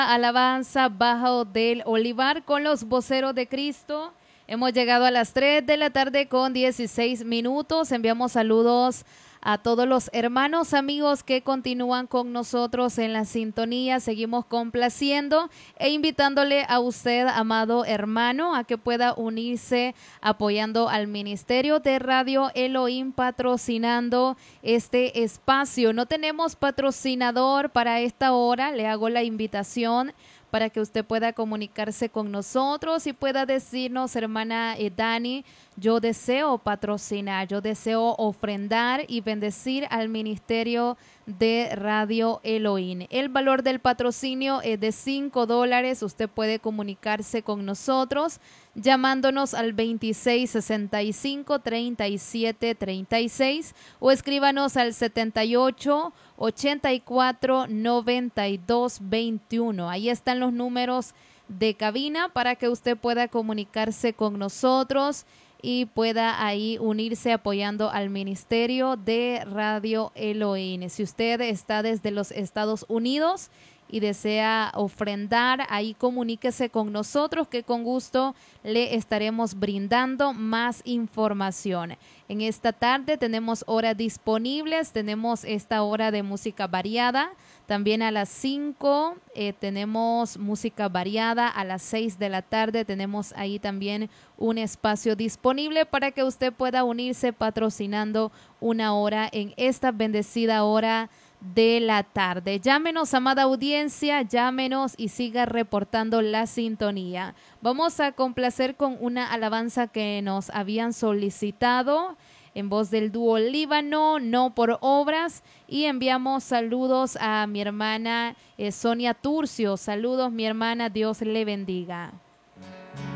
Alabanza bajo del olivar con los voceros de Cristo. Hemos llegado a las 3 de la tarde con 16 minutos. Enviamos saludos a todos los hermanos, amigos que continúan con nosotros en la sintonía. Seguimos complaciendo e invitándole a usted, amado hermano, a que pueda unirse apoyando al Ministerio de Radio Elohim, patrocinando este espacio. No tenemos patrocinador para esta hora. Le hago la invitación para que usted pueda comunicarse con nosotros y pueda decirnos, hermana Dani, yo deseo patrocinar, yo deseo ofrendar y bendecir al Ministerio de Radio Elohim. El valor del patrocinio es de $5. Usted puede comunicarse con nosotros llamándonos al 2665-3736 o escríbanos al 78-84-92-21. Ahí están los números de cabina para que usted pueda comunicarse con nosotros y pueda ahí unirse apoyando al Ministerio de Radio Elohim. Si usted está desde los Estados Unidos y desea ofrendar, ahí comuníquese con nosotros que con gusto le estaremos brindando más información. En esta tarde tenemos horas disponibles, tenemos esta hora de música variada. También a las 5 tenemos música variada, a las 6 de la tarde tenemos ahí también un espacio disponible para que usted pueda unirse patrocinando una hora en esta bendecida hora de la tarde. Llámenos, amada audiencia, llámenos y siga reportando la sintonía. Vamos a complacer con una alabanza que nos habían solicitado en voz del dúo Líbano, No por Obras, y enviamos saludos a mi hermana Sonia Turcio. Saludos, mi hermana, Dios le bendiga.